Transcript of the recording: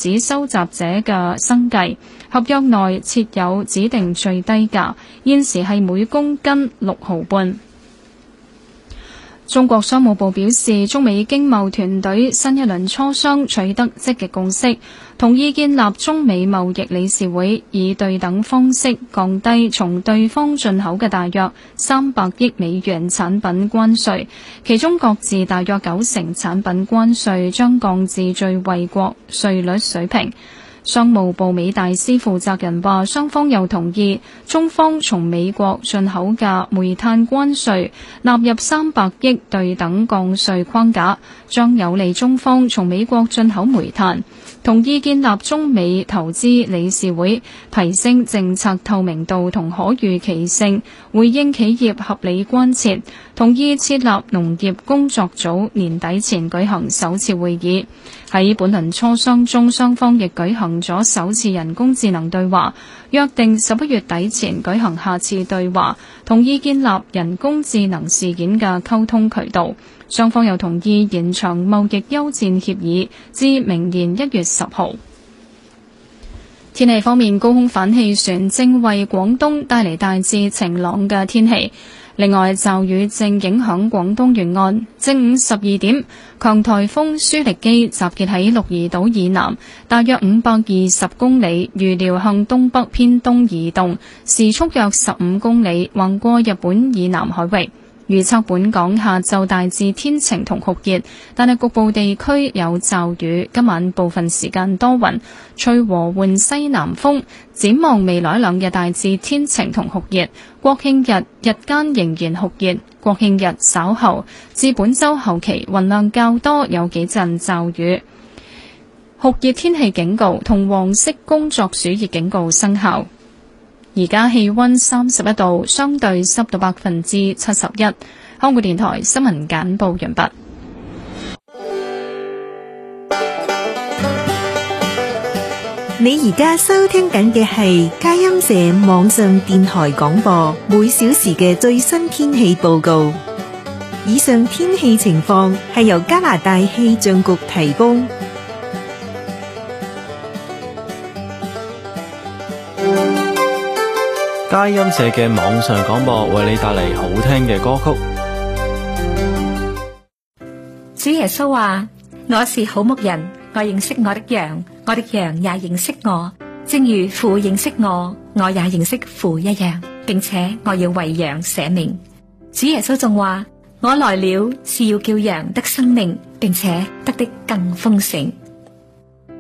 只收集者嘅生計。合約內設有指定最低價，現時係每公斤6毫半。中國商務部表示，中美經貿團隊新一輪磋商取得積極共識，同意建立中美貿易理事會，以對等方式降低從對方進口嘅大約300億美元產品關稅，其中各自大約90%產品關稅將降至最惠國稅率水平。商務部美大司負責人話，雙方又同意中方從美國進口嘅煤炭關稅納入300億對等降稅框架，將有利中方從美國進口煤炭。同意建立中美投資理事會，提升政策透明度同可預期性，回應企業合理關切。同意設立農業工作組，年底前舉行首次會議。喺本輪磋商中，雙方亦舉行咗首次人工智能對話，約定11月底前舉行下次對話，同意建立人工智能事件嘅溝通渠道。雙方又同意延長貿易休戰協議至明年1月10號。天氣方面，高空反氣旋正為廣東帶嚟大致晴朗嘅天氣。另外，驟雨正影響廣東沿岸。正午12點，強颱風舒力基集結喺鹿兒島以南，大約520公里，預料向東北偏東移動，時速約15公里，橫過日本以南海域。預測本港下晝大致天晴同酷熱，但係局部地區有驟雨。今晚部分時間多雲，吹和緩西南風。展望未來2日大致天晴同酷熱，國慶日日間仍然酷熱。國慶日稍後至本週後期雲量較多，有幾陣驟雨。酷熱天氣警告同黃色工作暑熱警告生效。而家氣溫31度，相對濕度71%。香港電台新聞簡報完畢。 你而家收聽緊嘅係佳音社網上電台廣播，每小時嘅最新天氣報告。以上天氣情況係由加拿大氣象局提供。 佳音社嘅網上廣播為你帶嚟好聽嘅歌曲。 主耶穌話：我是好牧人，我認識我的羊，我的羊也認識我，正如父認識我，我也認識父一樣，並且我要為羊捨命。主耶穌仲話：我來了是要叫羊得生命，並且得的更豐盛。